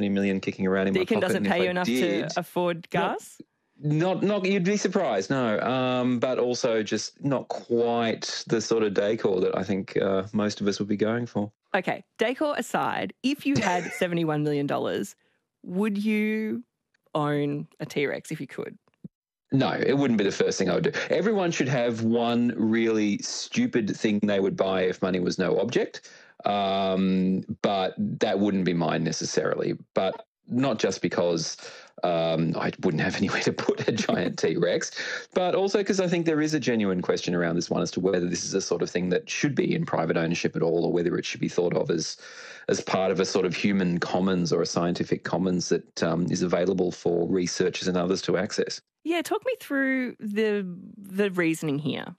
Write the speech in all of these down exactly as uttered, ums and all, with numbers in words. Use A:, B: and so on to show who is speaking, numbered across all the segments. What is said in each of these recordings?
A: seventy million kicking around in
B: Deakin
A: my pocket.
B: doesn't pay you enough did, to afford gas?
A: Not, not, not, you'd be surprised, no. Um, but also just not quite the sort of decor that I think uh, most of us would be going for.
B: Okay, decor aside, if you had seventy-one million dollars, would you own a T-Rex if you could?
A: No, it wouldn't be the first thing I would do. Everyone should have one really stupid thing they would buy if money was no object, um, but that wouldn't be mine necessarily. But not just because um, I wouldn't have anywhere to put a giant T-Rex, but also because I think there is a genuine question around this one as to whether this is a sort of thing that should be in private ownership at all, or whether it should be thought of as as part of a sort of human commons or a scientific commons that um, is available for researchers and others to access.
B: Yeah, talk me through the the reasoning here.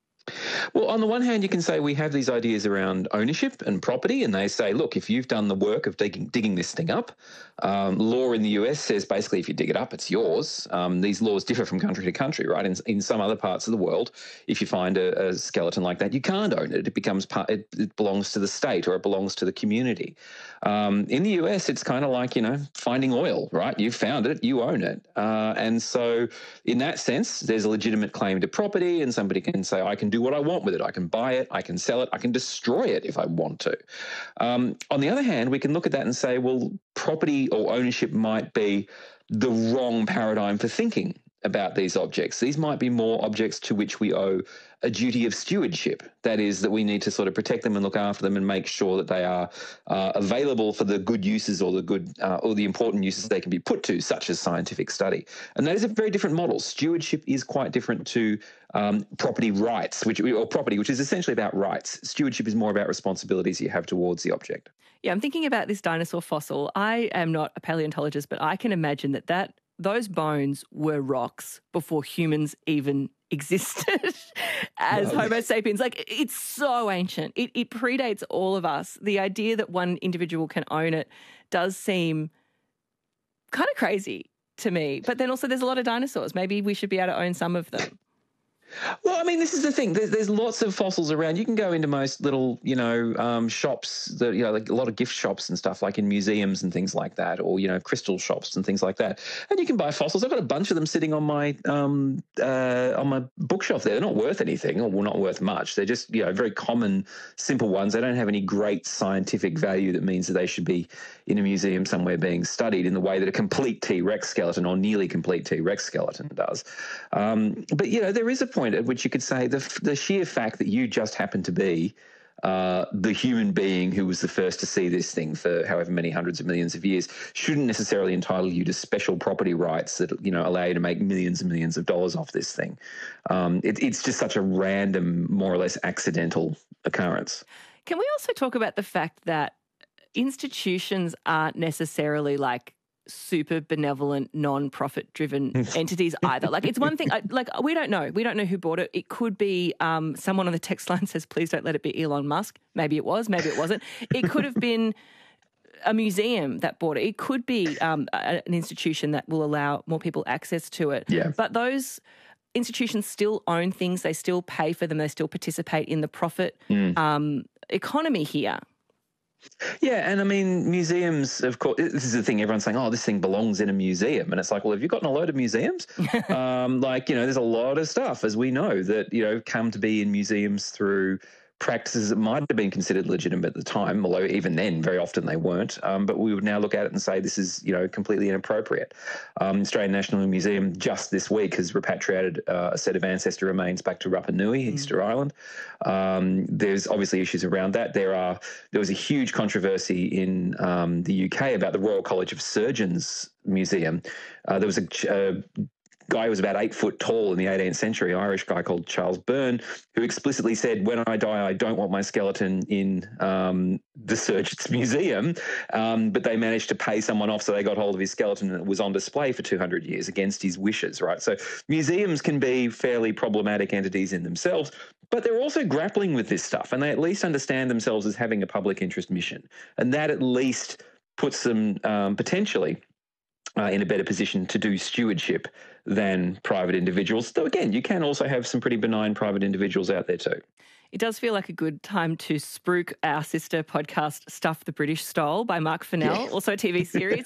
A: Well, on the one hand, you can say we have these ideas around ownership and property, and they say, look, if you've done the work of digging, digging this thing up, um, law in the U S says basically if you dig it up, it's yours. Um, these laws differ from country to country, right? In, in some other parts of the world, if you find a, a skeleton like that, you can't own it. It becomes part, it, it belongs to the state or it belongs to the community. Um, in the U S, it's kind of like, you know, finding oil, right? You found it, you own it. Uh, and so in that sense, there's a legitimate claim to property, and somebody can say, I can do what I want with it. I can buy it, I can sell it, I can destroy it if I want to. Um, on the other hand, we can look at that and say, well, property or ownership might be the wrong paradigm for thinking about these objects. These might be more objects to which we owe a duty of stewardship. That is, that we need to sort of protect them and look after them and make sure that they are uh, available for the good uses or the good uh, or the important uses they can be put to, such as scientific study. And that is a very different model. Stewardship is quite different to um, property rights, which or property, which is essentially about rights. Stewardship is more about responsibilities you have towards the object.
B: Yeah, I'm thinking about this dinosaur fossil. I am not a paleontologist, but I can imagine that that those bones were rocks before humans even existed as
A: Well,
B: Homo sapiens. Like, it's so ancient. It, it predates all of us. The idea that one individual can own it does seem kind of crazy to me. But then also there's a lot of dinosaurs. Maybe we should be able to own some of them.
A: Well, I mean, this is the thing. There's, there's lots of fossils around. You can go into most little, you know, um, shops that, you know, like a lot of gift shops and stuff, like in museums and things like that, or, you know, crystal shops and things like that. And you can buy fossils. I've got a bunch of them sitting on my um, uh, on my bookshelf there. They're not worth anything, or well, not worth much. They're just, you know, very common, simple ones. They don't have any great scientific value that means that they should be in a museum somewhere being studied in the way that a complete T-Rex skeleton or nearly complete T-Rex skeleton does. Um, but, you know, there is a point at which you could say the, the sheer fact that you just happen to be uh, the human being who was the first to see this thing for however many hundreds of millions of years shouldn't necessarily entitle you to special property rights that, you know, allow you to make millions and millions of dollars off this thing. Um, it, it's just such a random, more or less accidental occurrence.
B: Can we also talk about the fact that institutions aren't necessarily like super benevolent, non-profit driven entities either? Like, it's one thing, like, we don't know. We don't know who bought it. It could be um, someone on the text line says, please don't let it be Elon Musk. Maybe it was, maybe it wasn't. It could have been a museum that bought it. It could be um, a, an institution that will allow more people access to it.
A: Yeah.
B: But those institutions still own things. They still pay for them. They still participate in the profit mm. um, economy here.
A: Yeah, and I mean, museums, of course, this is the thing, everyone's saying, oh, this thing belongs in a museum. And it's like, well, have you gotten a load of museums? um, like, you know, there's a lot of stuff, as we know, that, you know, come to be in museums through practices that might have been considered legitimate at the time, although even then very often they weren't. Um, but we would now look at it and say this is, you know, completely inappropriate. Um, Australian National Museum just this week has repatriated uh, a set of ancestor remains back to Rapa Nui, mm. Easter Island. Um, there's obviously issues around that. There are there was a huge controversy in um, the U K about the Royal College of Surgeons Museum. Uh, there was a uh, guy who was about eight foot tall in the eighteenth century, Irish guy called Charles Byrne, who explicitly said, when I die, I don't want my skeleton in um, the Surgeons Museum. Um, but they managed to pay someone off, so they got hold of his skeleton, and it was on display for two hundred years against his wishes, right? So museums can be fairly problematic entities in themselves, but they're also grappling with this stuff, and they at least understand themselves as having a public interest mission. And that at least puts them um, potentially Uh, in a better position to do stewardship than private individuals. Though, again, you can also have some pretty benign private individuals out there too.
B: It does feel like a good time to spruik our sister podcast, Stuff the British Stole by Mark Fennell, yeah. also a T V series.